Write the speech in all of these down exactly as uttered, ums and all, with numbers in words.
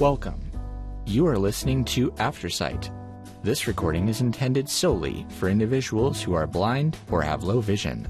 Welcome. You are listening to Aftersight. This recording is intended solely for individuals who are blind or have low vision.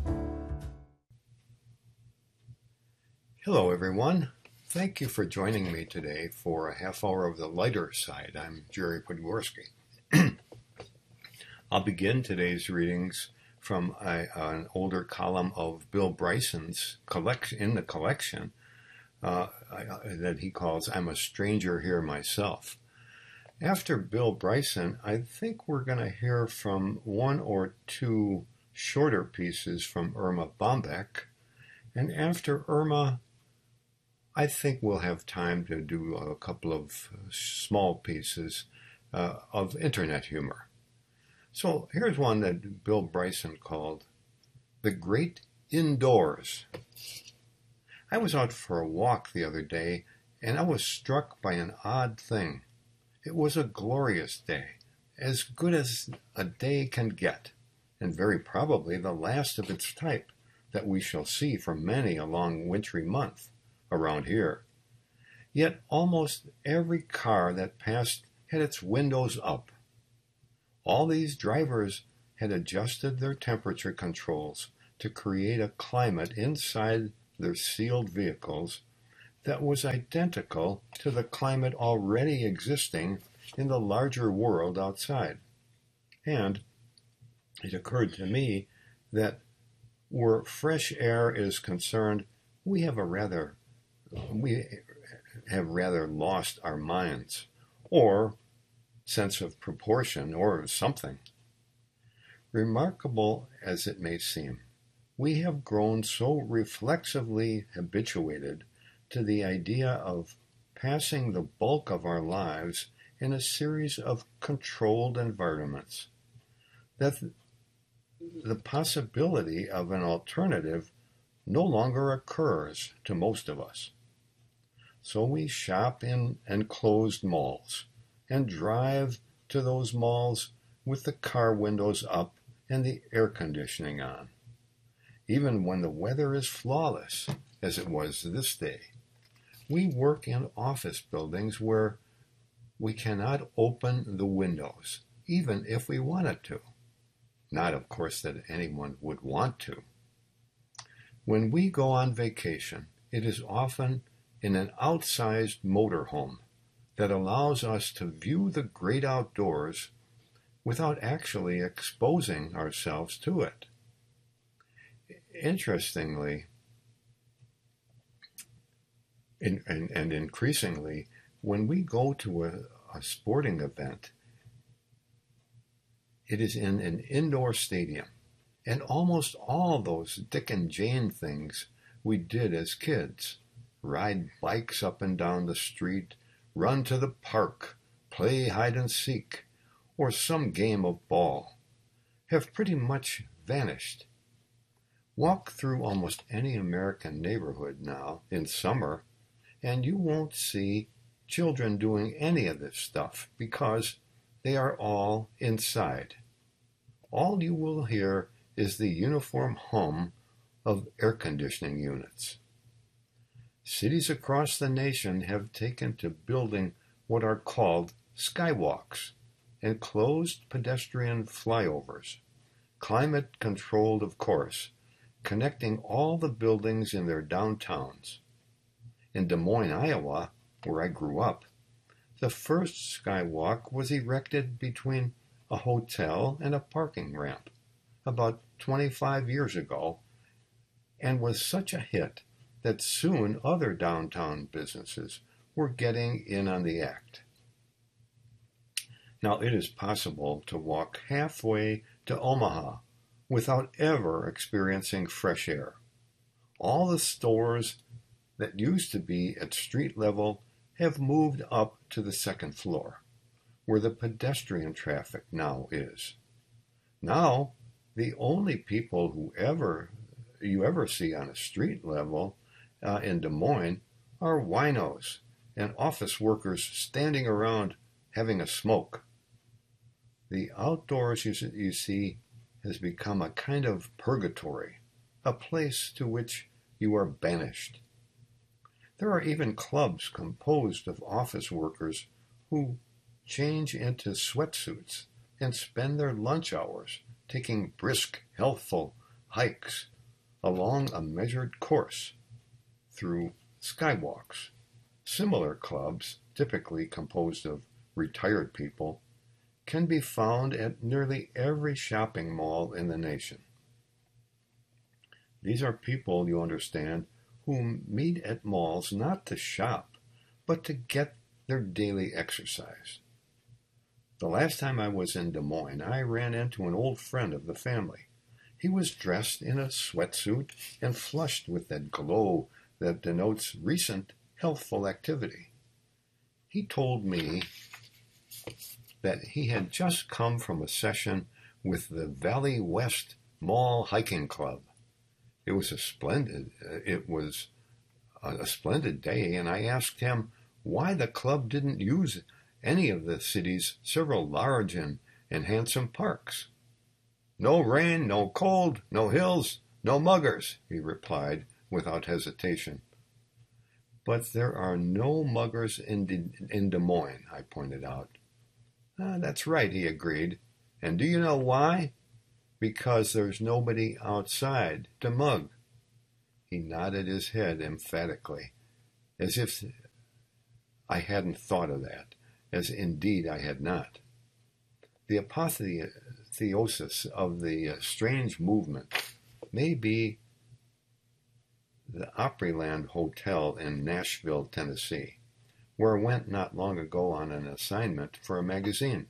Hello, everyone. Thank you for joining me today for a half hour of the lighter side. I'm Jerry Podgorski. I'll begin today's readings from a, an older column of Bill Bryson's collect, in the collection uh, that he calls I'm a Stranger Here Myself. After Bill Bryson, I think we're going to hear from one or two shorter pieces from Erma Bombeck. And after Irma, I think we'll have time to do a couple of small pieces uh, of internet humor. So here's one that Bill Bryson called The Great Indoors. I was out for a walk the other day, and I was struck by an odd thing. It was a glorious day, as good as a day can get, and very probably the last of its type that we shall see for many a long wintry month around here. Yet almost every car that passed had its windows up. All these drivers had adjusted their temperature controls to create a climate inside their sealed vehicles that was identical to the climate already existing in the larger world outside. And it occurred to me that where fresh air is concerned, we have a rather we have rather lost our minds, or sense of proportion, or something. Remarkable as it may seem, we have grown so reflexively habituated to the idea of passing the bulk of our lives in a series of controlled environments that the possibility of an alternative no longer occurs to most of us. So we shop in enclosed malls and drive to those malls with the car windows up and the air conditioning on, even when the weather is flawless, as it was this day. We work in office buildings where we cannot open the windows, even if we wanted to. Not, of course, that anyone would want to. When we go on vacation, it is often in an outsized motorhome that allows us to view the great outdoors without actually exposing ourselves to it. Interestingly, in, and, and increasingly, when we go to a, a sporting event, it is in an indoor stadium. And almost all those Dick and Jane things we did as kids, ride bikes up and down the street, run to the park, play hide and seek, or some game of ball, have pretty much vanished. Walk through almost any American neighborhood now in summer, and you won't see children doing any of this stuff because they are all inside. All you will hear is the uniform hum of air conditioning units. Cities across the nation have taken to building what are called skywalks, enclosed pedestrian flyovers, climate-controlled, of course, connecting all the buildings in their downtowns. In Des Moines, Iowa, where I grew up, the first skywalk was erected between a hotel and a parking ramp about twenty-five years ago, and was such a hit that soon other downtown businesses were getting in on the act. Now, it is possible to walk halfway to Omaha without ever experiencing fresh air. All the stores that used to be at street level have moved up to the second floor, where the pedestrian traffic now is. Now, the only people who ever you ever see on a street level uh, in Des Moines are winos and office workers standing around having a smoke. The outdoors, you, you see, has become a kind of purgatory, a place to which you are banished. There are even clubs composed of office workers who change into sweatsuits and spend their lunch hours taking brisk, healthful hikes along a measured course through skywalks. Similar clubs, typically composed of retired people, can be found at nearly every shopping mall in the nation. These are people, you understand, who meet at malls not to shop, but to get their daily exercise. The last time I was in Des Moines, I ran into an old friend of the family. He was dressed in a sweatsuit and flushed with that glow that denotes recent healthful activity. He told me that he had just come from a session with the Valley West Mall Hiking Club. It was a splendid, it was a splendid day, and I asked him why the club didn't use any of the city's several large and, and handsome parks. No rain, no cold, no hills, no muggers, he replied without hesitation. But there are no muggers in, De, in Des Moines, I pointed out. Ah, that's right, he agreed. And do you know why? Because there's nobody outside to mug. He nodded his head emphatically, as if I hadn't thought of that, as indeed I had not. The apotheosis of the strange movement may be the Opryland Hotel in Nashville, Tennessee, where I went not long ago on an assignment for a magazine.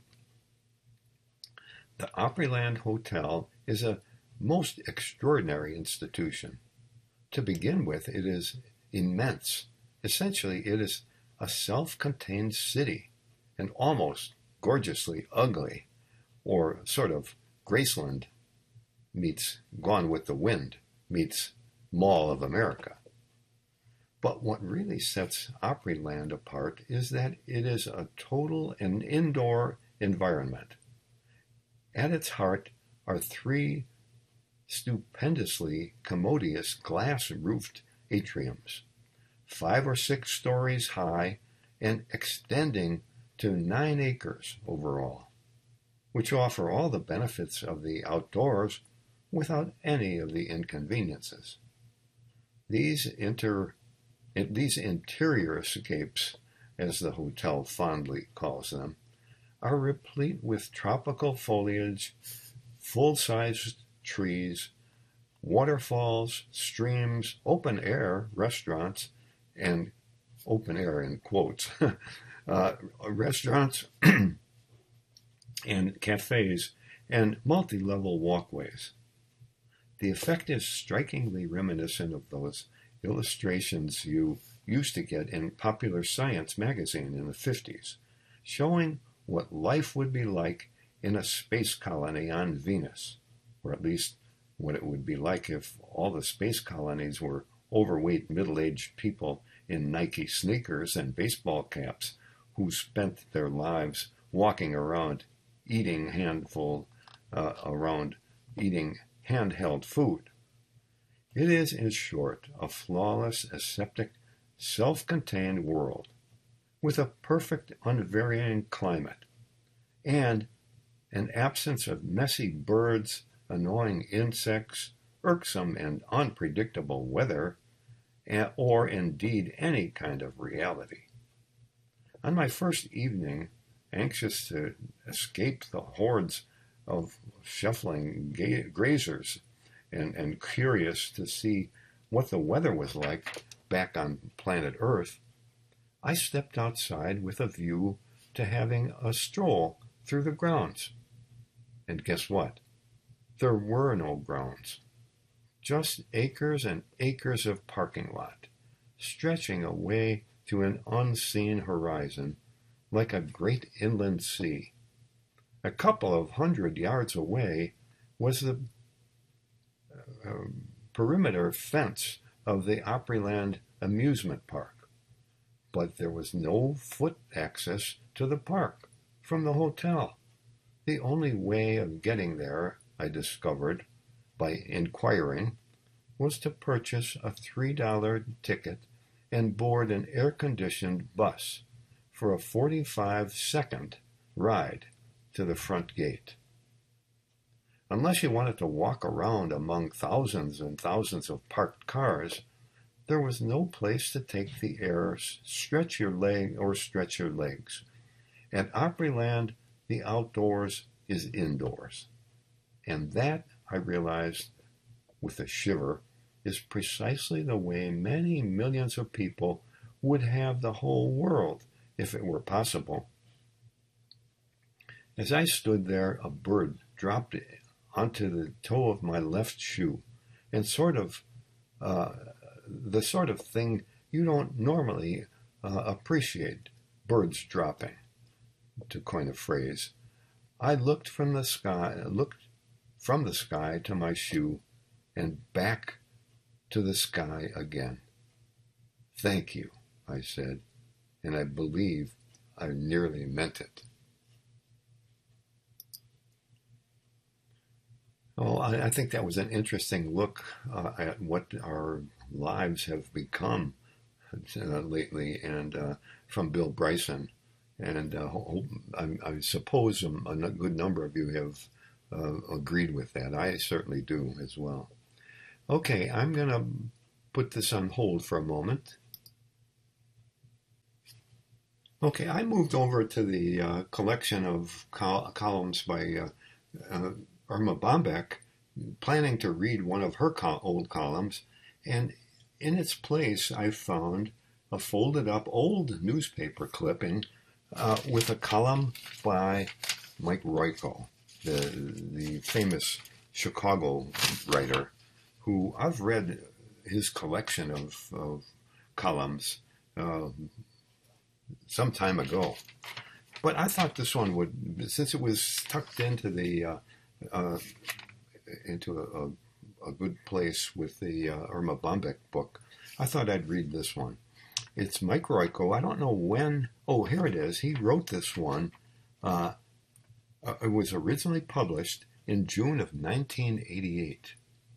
The Opryland Hotel is a most extraordinary institution. To begin with, it is immense. Essentially, it is a self-contained city, and almost gorgeously ugly, or sort of Graceland meets Gone with the Wind meets Mall of America. But what really sets Opryland apart is that it is a total and indoor environment. At its heart are three stupendously commodious glass-roofed atriums, five or six stories high and extending to nine acres overall, which offer all the benefits of the outdoors without any of the inconveniences. These inter, these interior escapes, as the hotel fondly calls them, are replete with tropical foliage, full-sized trees, waterfalls, streams, open-air restaurants, and open air in quotes, uh, restaurants and cafes, and multi-level walkways. The effect is strikingly reminiscent of those illustrations you used to get in Popular Science magazine in the fifties, showing what life would be like in a space colony on Venus, or at least what it would be like if all the space colonies were overweight middle-aged people in Nike sneakers and baseball caps who spent their lives walking around eating handful uh, around eating handheld food. It is, in short, a flawless, aseptic, self-contained world with a perfect, unvarying climate and an absence of messy birds, annoying insects, irksome and unpredictable weather, or indeed any kind of reality. On my first evening, anxious to escape the hordes of shuffling ga- grazers and, and curious to see what the weather was like back on planet Earth, I stepped outside with a view to having a stroll through the grounds. And guess what? There were no grounds. Just acres and acres of parking lot, stretching away to an unseen horizon like a great inland sea. A couple of hundred yards away was the uh, perimeter fence of the Opryland amusement park, but there was no foot access to the park from the hotel. The only way of getting there, I discovered by inquiring, was to purchase a three dollar ticket and board an air-conditioned bus for a forty-five second ride to the front gate. Unless you wanted to walk around among thousands and thousands of parked cars, there was no place to take the air, stretch your leg, or stretch your legs. At Opryland, the outdoors is indoors. And that, I realized with a shiver, is precisely the way many millions of people would have the whole world if it were possible. As I stood there, a bird dropped onto the toe of my left shoe, and sort of uh, the sort of thing you don't normally uh, appreciate, birds dropping, to coin a phrase. I looked from the sky, looked from the sky to my shoe, and back to the sky again. Thank you, I said, and I believe I nearly meant it. Well, I, I think that was an interesting look uh, at what our lives have become uh, lately, and uh, from Bill Bryson. And uh, I, I suppose a, a good number of you have uh, agreed with that. I certainly do as well. Okay, I'm going to put this on hold for a moment. Okay, I moved over to the uh, collection of col- columns by uh, uh, Erma Bombeck, planning to read one of her col- old columns, and in its place I found a folded up old newspaper clipping uh, with a column by Mike Royko, the, the famous Chicago writer, who I've read his collection of, of columns uh, some time ago. But I thought this one would, since it was tucked into the uh, uh, into a, a good place with the uh, Erma Bombeck book, I thought I'd read this one. It's Mike Royko. I don't know when. Oh, here it is. He wrote this one. Uh, uh, it was originally published in June of nineteen eighty-eight.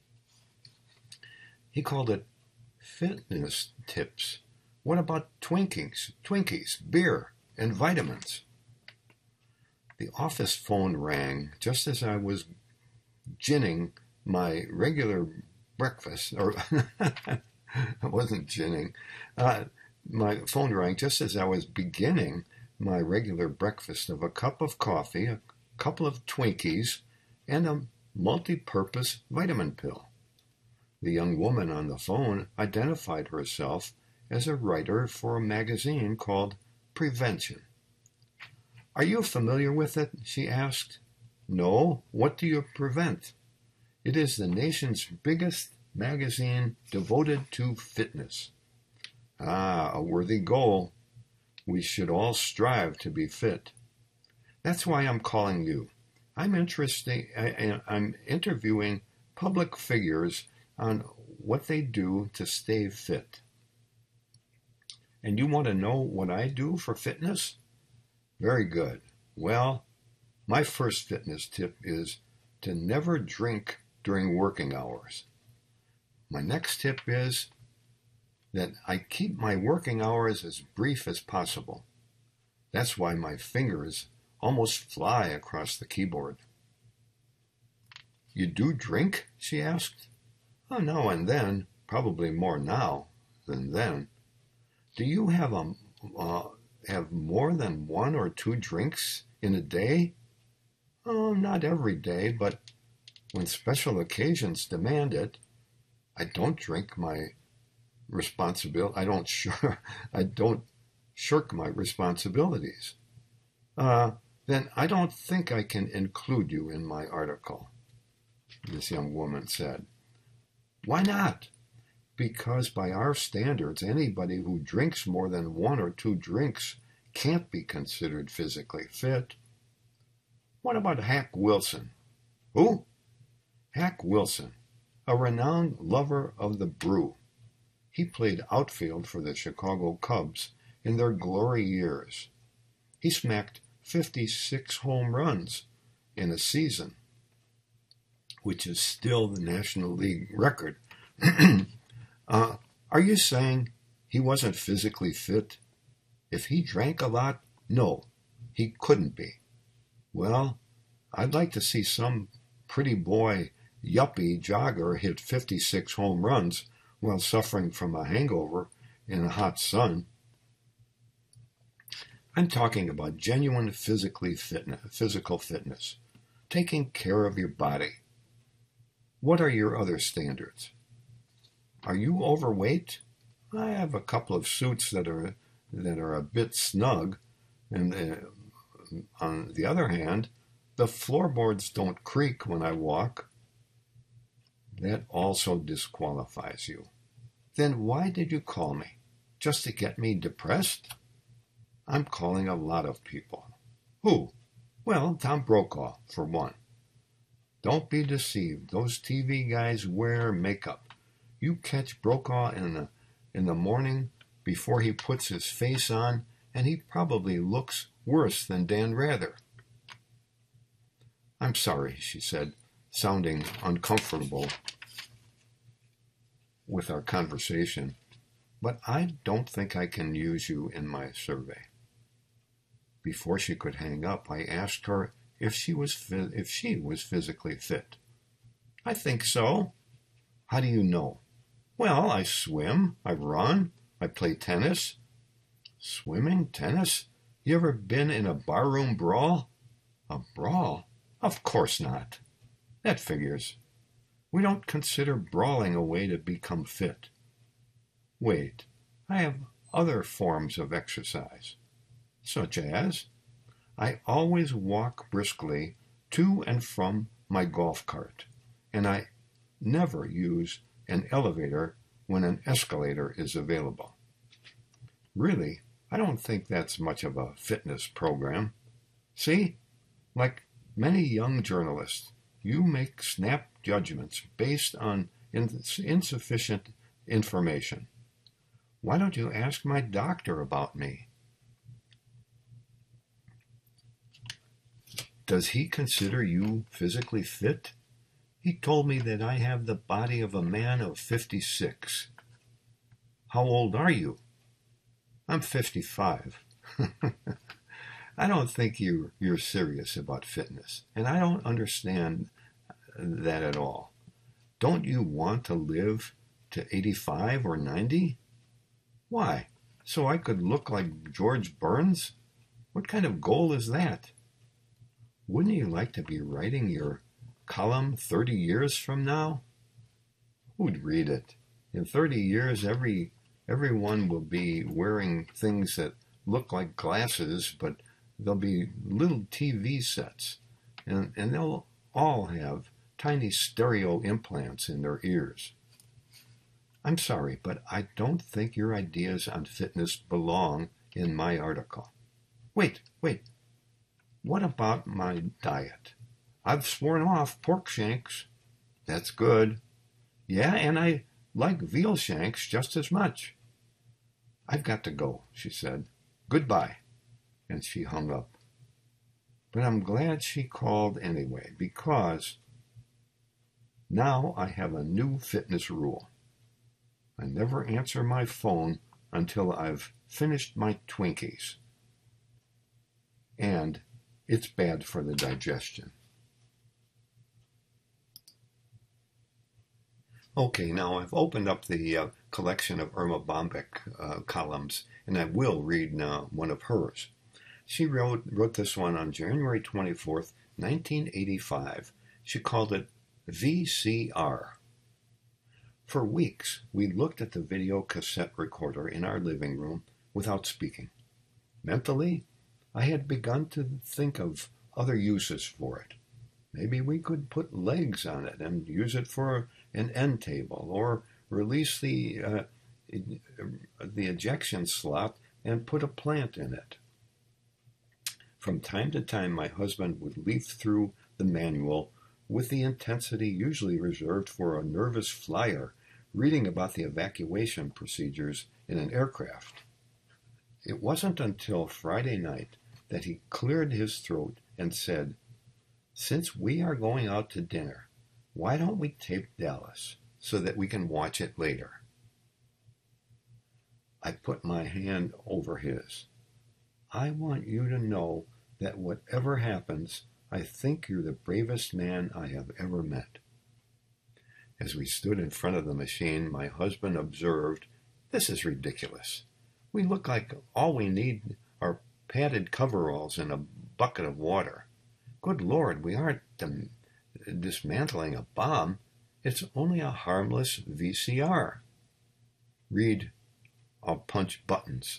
He called it Fitness Tips. What about Twinkies, Twinkies, beer, and vitamins? The office phone rang just as I was ginning my regular breakfast, or I wasn't ginning. Uh, my phone rang just as I was beginning my regular breakfast of a cup of coffee, a couple of Twinkies, and a multi-purpose vitamin pill. The young woman on the phone identified herself as a writer for a magazine called Prevention. Are you familiar with it? She asked. No, what do you prevent? It is the nation's biggest magazine devoted to fitness. Ah, a worthy goal. We should all strive to be fit. That's why I'm calling you. I'm interested. I, I'm interviewing public figures on what they do to stay fit. And you want to know what I do for fitness? Very good. Well, my first fitness tip is to never drink during working hours. My next tip is that I keep my working hours as brief as possible. That's why my fingers almost fly across the keyboard. You do drink? She asked. Oh, now and then, probably more now than then. Do you have a uh, have more than one or two drinks in a day? Oh, not every day, but when special occasions demand it. I don't drink my responsibility. I don't sure. I don't shirk my responsibilities. Uh, then I don't think I can include you in my article, this young woman said. Why not? Because by our standards, anybody who drinks more than one or two drinks can't be considered physically fit. What about Hack Wilson? Who? Hack Wilson, a renowned lover of the brew. He played outfield for the Chicago Cubs in their glory years. He smacked fifty-six home runs in a season, which is still the National League record. uh, are you saying he wasn't physically fit? If he drank a lot, no, he couldn't be. Well, I'd like to see some pretty boy yuppie jogger hit fifty-six home runs while suffering from a hangover in a hot sun. I'm talking about genuine physically fitness, physical fitness, taking care of your body. What are your other standards? Are you overweight? I have a couple of suits that are that are a bit snug, and uh, on the other hand, the floorboards don't creak when I walk. That also disqualifies you. Then why did you call me? Just to get me depressed? I'm calling a lot of people. Who? Well, Tom Brokaw, for one. Don't be deceived. Those T V guys wear makeup. You catch Brokaw in the, in the morning before he puts his face on, and he probably looks worse than Dan Rather. I'm sorry, she said, sounding uncomfortable with our conversation, but I don't think I can use you in my survey. Before she could hang up, I asked her if she was fi- if she was physically fit. I think so. How do you know? Well, I swim, I run, I play tennis. Swimming, tennis? You ever been in a barroom brawl? A brawl? Of course not. That figures. We don't consider brawling a way to become fit. Wait, I have other forms of exercise. Such as, I always walk briskly to and from my golf cart, and I never use an elevator when an escalator is available. Really, I don't think that's much of a fitness program. See, like many young journalists, you make snap judgments based on ins- insufficient information. Why don't you ask my doctor about me? Does he consider you physically fit? He told me that I have the body of a man of fifty-six. How old are you? I'm fifty-five. I don't think you, you're serious about fitness, and I don't understand that at all. Don't you want to live to eighty-five or ninety? Why? So I could look like George Burns? What kind of goal is that? Wouldn't you like to be writing your column thirty years from now? Who'd read it? In thirty years, every everyone will be wearing things that look like glasses, but they'll be little T V sets, and, and they'll all have tiny stereo implants in their ears. I'm sorry, but I don't think your ideas on fitness belong in my article. Wait, wait. What about my diet? I've sworn off pork shanks. That's good. Yeah, and I like veal shanks just as much. I've got to go, she said. Goodbye. And she hung up. But I'm glad she called anyway, because now I have a new fitness rule. I never answer my phone until I've finished my Twinkies. And it's bad for the digestion. Okay, now I've opened up the uh, collection of Irma Bombeck uh, columns, and I will read uh, one of hers. She wrote, wrote this one on January twenty-fourth, nineteen eighty-five. She called it V C R. For weeks, we looked at the video cassette recorder in our living room without speaking. Mentally, I had begun to think of other uses for it. Maybe we could put legs on it and use it for an end table, or release the uh, the ejection slot and put a plant in it. From time to time, my husband would leaf through the manual with the intensity usually reserved for a nervous flyer reading about the evacuation procedures in an aircraft. It wasn't until Friday night that he cleared his throat and said, "Since we are going out to dinner, why don't we tape Dallas so that we can watch it later?" I put my hand over his. I want you to know that whatever happens, I think you're the bravest man I have ever met. As we stood in front of the machine, my husband observed, "This is ridiculous. We look like all we need are padded coveralls and a bucket of water. Good Lord, we aren't dim- dismantling a bomb. It's only a harmless V C R. Read, I'll punch buttons."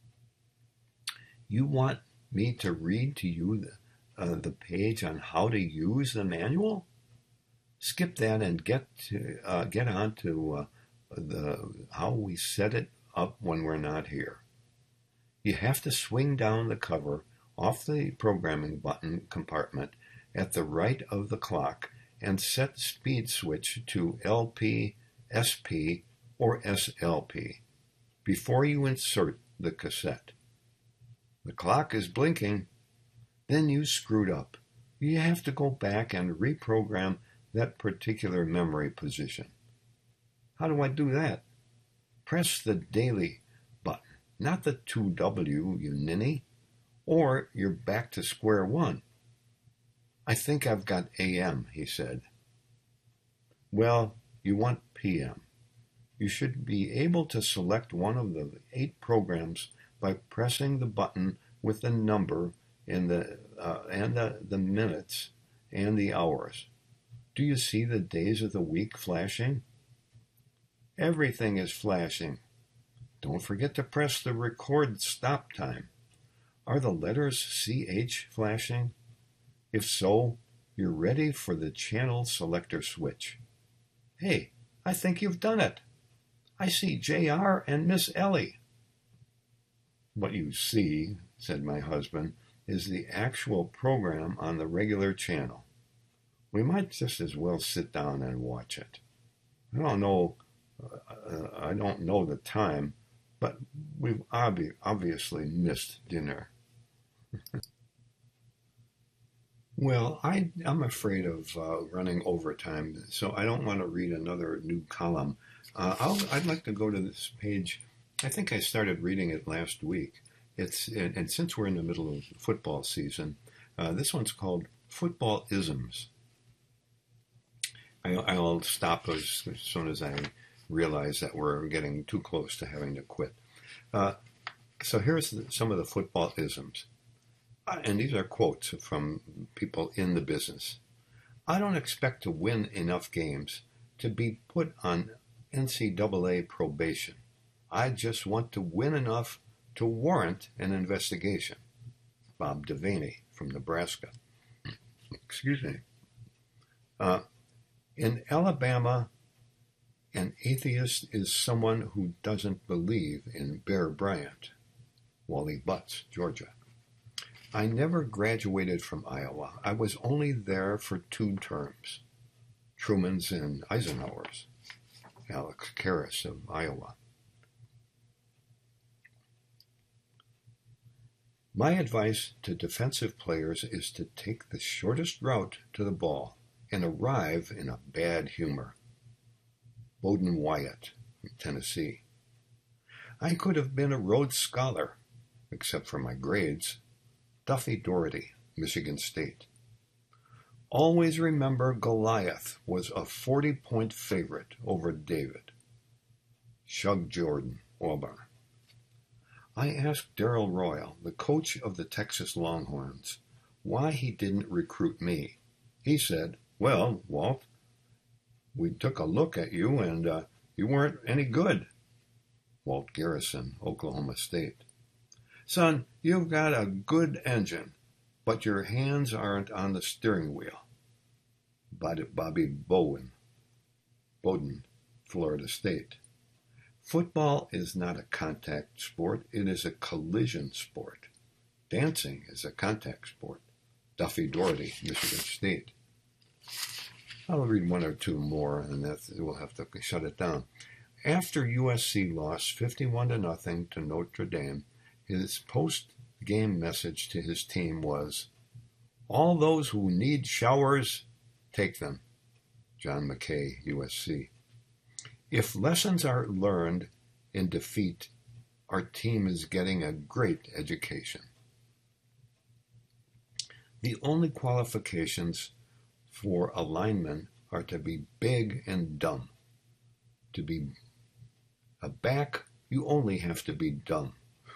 You want me to read to you the, uh, the page on how to use the manual? Skip that and get to, uh, get on to uh, the how we set it up when we're not here. You have to swing down the cover off the programming button compartment at the right of the clock and set the speed switch to L P, S P, or S L P before you insert the cassette. The clock is blinking. Then you screwed up. You have to go back and reprogram that particular memory position. How do I do that? Press the daily button, not the two W, you ninny, or you're back to square one. I think I've got A M, he said. Well, you want P M. You should be able to select one of the eight programs by pressing the button with the number in the uh, and the, the minutes and the hours. Do you see the days of the week flashing? Everything is flashing. Don't forget to press the record stop time. Are the letters C H flashing? If so, you're ready for the channel selector switch. Hey, I think you've done it. I see J R and Miss Ellie. What you see, said my husband, is the actual program on the regular channel. We might just as well sit down and watch it. I don't know, uh, I don't know the time, but we've obvi- obviously missed dinner. Well, I, I'm afraid of uh, running overtime, so I don't want to read another new column. Uh, I'll, I'd like to go to this page. I think I started reading it last week. It's and, and since we're in the middle of football season, uh, this one's called Football Isms. I, I'll stop as, as soon as I realize that we're getting too close to having to quit. Uh, so here's the, some of the football isms. Uh, and these are quotes from people in the business. I don't expect to win enough games to be put on N C double A probation. I just want to win enough to warrant an investigation. Bob Devaney from Nebraska. Excuse me. Uh, in Alabama, an atheist is someone who doesn't believe in Bear Bryant. Wally Butts, Georgia. I never graduated from Iowa. I was only there for two terms. Truman's and Eisenhower's. Alex Karras of Iowa. My advice to defensive players is to take the shortest route to the ball and arrive in a bad humor. Bowden Wyatt, from Tennessee. I could have been a Rhodes Scholar, except for my grades. Duffy Doherty, Michigan State. Always remember Goliath was a forty-point favorite over David. Shug Jordan, Auburn. I asked Darrell Royal, the coach of the Texas Longhorns, why he didn't recruit me. He said, well, Walt, we took a look at you and uh, you weren't any good. Walt Garrison, Oklahoma State. Son, you've got a good engine, but your hands aren't on the steering wheel. Bobby Bowen, Bowden, Florida State. Football is not a contact sport, it is a collision sport. Dancing is a contact sport. Duffy Doherty, Michigan State. I'll read one or two more, and that's, we'll have to shut it down. After U S C lost fifty-one to nothing to Notre Dame, his post-game message to his team was, all those who need showers, take them. John McKay, U S C. If lessons are learned in defeat, our team is getting a great education. The only qualifications for a lineman are to be big and dumb. To be a back, you only have to be dumb.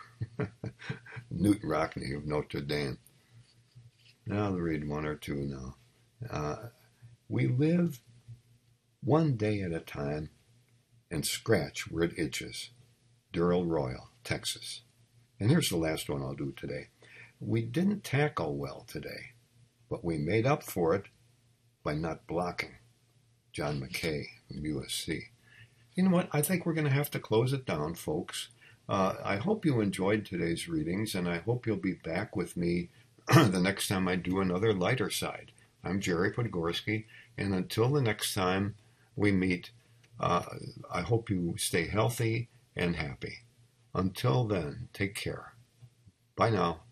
Newt Rockney of Notre Dame. Now I'll read one or two now. Uh, we live one day at a time and scratch where it itches. Durrell Royal, Texas. And here's the last one I'll do today. We didn't tackle well today, but we made up for it by not blocking. John McKay from U S C. You know what? I think we're going to have to close it down, folks. Uh, I hope you enjoyed today's readings, and I hope you'll be back with me the next time I do another lighter side. I'm Jerry Podgorski, and until the next time we meet, uh, I hope you stay healthy and happy. Until then, take care. Bye now.